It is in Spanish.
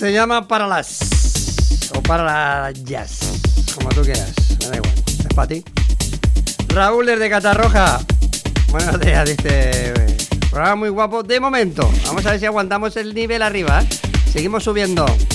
Se llama Para las o Para la Jazz, como tú quieras, me da igual, es para ti. Raúl desde Catarroja, buenos días, dice, programa muy guapo de momento. Vamos a ver si aguantamos el nivel arriba, ¿eh? Seguimos subiendo.